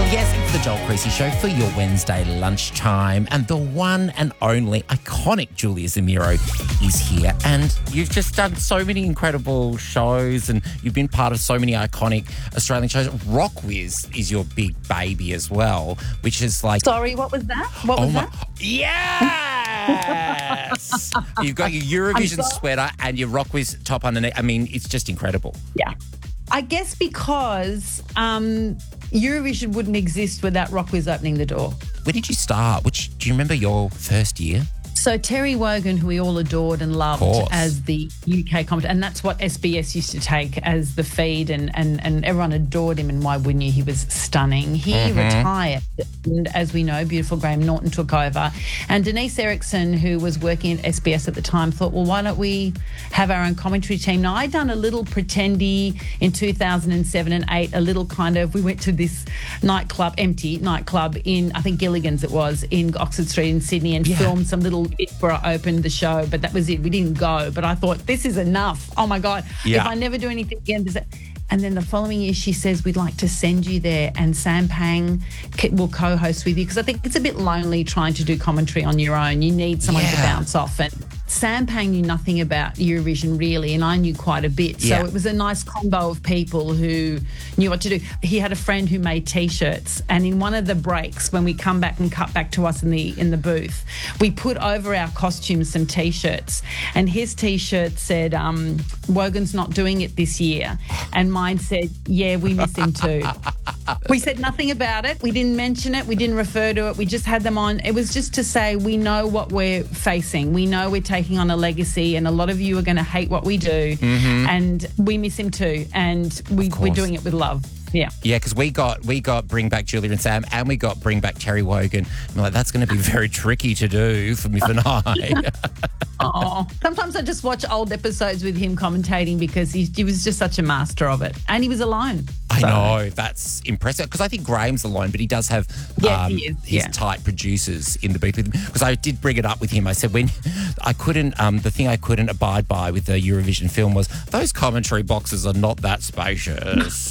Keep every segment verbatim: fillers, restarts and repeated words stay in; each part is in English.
Yes, it's the Joel Creasy Show for your Wednesday lunchtime. And the one and only iconic Julia Zemiro is here. And you've just done so many incredible shows and you've been part of so many iconic Australian shows. Rock Whiz is your big baby as well, which is like... Sorry, what was that? What was oh my, that? Yes! You've got your Eurovision sweater and your Rock Whiz top underneath. I mean, it's just incredible. Yeah. I guess because um, Eurovision wouldn't exist without Rock Whiz opening the door. Where did you start? Which do you remember your first year? So Terry Wogan, who we all adored and loved as the U K commentator, and that's what S B S used to take as the feed, and, and, and everyone adored him, and why wouldn't you? He was stunning. He mm-hmm. retired, and as we know, beautiful Graham Norton took over. And Denise Erickson, who was working at S B S at the time, thought, well, why don't we have our own commentary team? Now, I'd done a little pretendy in two thousand seven and eight, a little kind of, we went to this nightclub, empty nightclub in, I think Gilligan's it was, in Oxford Street in Sydney, and yeah. filmed some little bit where I opened the show, but that was it. We didn't go, but I thought, this is enough. Oh my God. Yeah. If I never do anything again, this. And then the following year, she says, we'd like to send you there, and Sam Pang will co-host with you, because I think it's a bit lonely trying to do commentary on your own. You need someone yeah. to bounce off. And Sam Pang knew nothing about Eurovision really, and I knew quite a bit. So yeah. it was a nice combo of people who knew what to do. He had a friend who made T-shirts, and in one of the breaks, when we come back and cut back to us in the in the booth, we put over our costumes some T-shirts, and his T-shirt said, um, Wogan's not doing it this year. And mine said, yeah, we miss him too. We said nothing about it. We didn't mention it. We didn't refer to it. We just had them on. It was just to say we know what we're facing. We know we're taking on a legacy, and a lot of you are going to hate what we do. Mm-hmm. And we miss him too. And we, we're doing it with love. Yeah. Yeah, because we got we got Bring Back Julia and Sam, and we got Bring Back Terry Wogan. I'm like, that's going to be very tricky to do for Miff and I. Oh, sometimes I just watch old episodes with him commentating, because he, he was just such a master of it, and he was alone. I so. know, that's impressive, because I think Graham's alone, but he does have yes, um, he is. his yeah. tight producers in the booth with him. Because I did bring it up with him. I said, when I couldn't, um, the thing I couldn't abide by with the Eurovision film was those commentary boxes are not that spacious.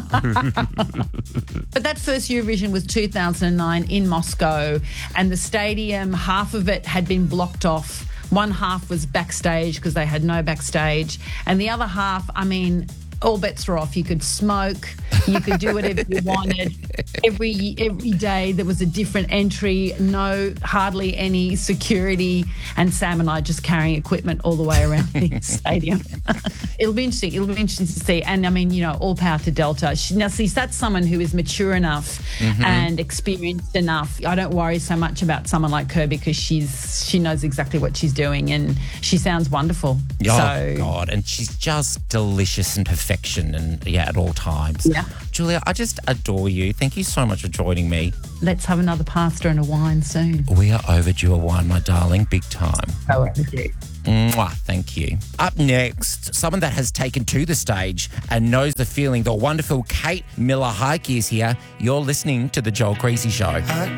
But that first Eurovision was two thousand nine in Moscow, and the stadium, half of it had been blocked off. One half was backstage because they had no backstage, and the other half, I mean, all bets were off. You could smoke, you could do whatever you wanted. Every every day there was a different entry, no, hardly any security, and Sam and I just carrying equipment all the way around the stadium. It'll be interesting. It'll be interesting to see. And I mean, you know, all power to Delta. She, now, see, that's someone who is mature enough mm-hmm. and experienced enough. I don't worry so much about someone like her, because she's she knows exactly what she's doing, and she sounds wonderful. Oh, so, God. And she's just delicious and perfection, and, yeah, at all times. Yeah. Julia, I just adore you. Thank you so much for joining me. Let's have another pasta and a wine soon. We are overdue a wine, my darling, big time. So overdue. Mwah, thank you. Up next, someone that has taken to the stage and knows the feeling, the wonderful Kate Miller-Heidke is here. You're listening to The Joel Creasy Show.